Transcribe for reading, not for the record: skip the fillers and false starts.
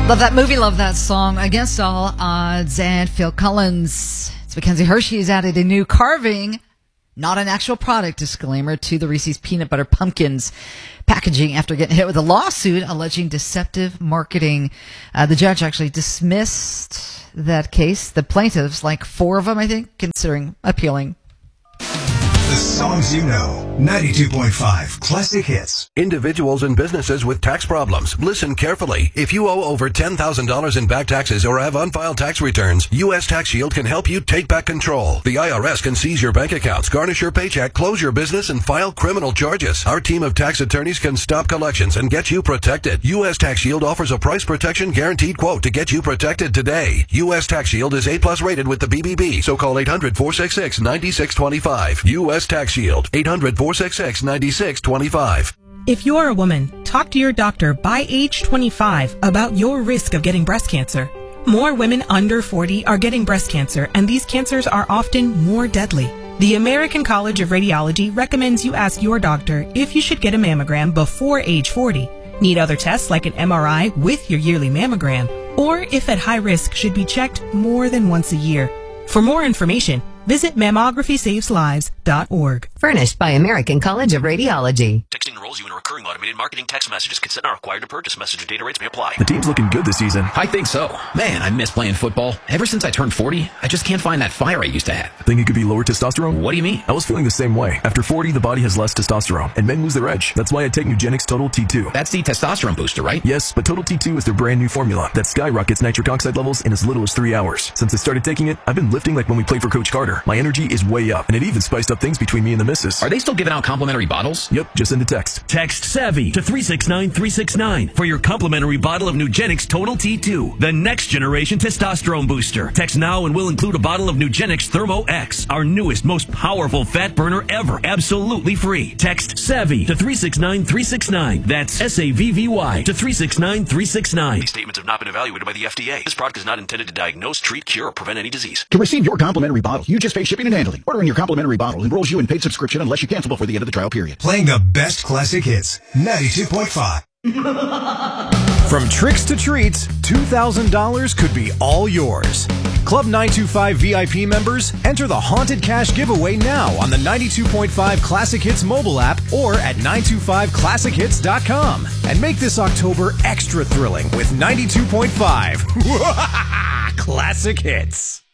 Love that movie, love that song, Against All Odds, and Phil Collins. It's Mackenzie Hershey has added a new carving, not an actual product disclaimer, to the Reese's Peanut Butter Pumpkins packaging after getting hit with a lawsuit alleging deceptive marketing. The judge actually dismissed that case. The plaintiffs, like 4 of them, I think, considering appealing. The songs you know. 92.5 Classic Hits. Individuals and businesses with tax problems, listen carefully. If you owe over $10,000 in back taxes or have unfiled tax returns, U.S. Tax Shield can help you take back control. The IRS can seize your bank accots, garnish your paycheck, close your business, and file criminal charges. Our team of tax attorneys can stop collections and get you protected. U.S. Tax Shield offers a price protection guaranteed quote to get you protected today. U.S. Tax Shield is A+ rated with the BBB, so call 800-466-9625. U.S. Tax Shield, 800-466-9625. If you're a woman, talk to your doctor by age 25 about your risk of getting breast cancer. More women under 40 are getting breast cancer, and these cancers are often more deadly. The American College of Radiology recommends you ask your doctor if you should get a mammogram before age 40, need other tests like an MRI with your yearly mammogram, or if at high risk should be checked more than once a year. For more information, visit mammographysaveslives.org. Furnished by American College of Radiology. Texting enrolls you in a recurring automated marketing text messages. Consent not required to purchase. Message and data rates may apply. The team's looking good this season. I think so. Man, I miss playing football. Ever since I turned 40, I just can't find that fire I used to have. Think it could be lower testosterone? What do you mean? I was feeling the same way. After 40, the body has less testosterone, and men lose their edge. That's why I take Nugenix Total T2. That's the testosterone booster, right? Yes, but Total T2 is their brand new formula that skyrockets nitric oxide levels in as little as 3 hours. Since I started taking it, I've been lifting like when we played for Coach Carter. My energy is way up, and it even spiced up things between me and the missus. Are they still giving out complimentary bottles? Yep, just send a text. Text SAVVY to 369-369 for your complimentary bottle of Nugenix Total T2, the next generation testosterone booster. Text now and we'll include a bottle of Nugenix Thermo X, our newest, most powerful fat burner ever, absolutely free. Text SAVVY to 369-369. That's SAVVY to 369-369. These statements have not been evaluated by the FDA. This product is not intended to diagnose, treat, cure, or prevent any disease. To receive your complimentary bottle, you just pay shipping and handling. Ordering your complimentary bottle enrolls you in paid subscription unless you cancel before the end of the trial period. Playing the best classic hits. 92.5. From tricks to treats, $2,000 could be all yours. Club 925 VIP members, enter the Haunted Cash giveaway now on the 92.5 Classic Hits mobile app or at 925classichits.com. And make this October extra thrilling with 92.5 Classic Hits.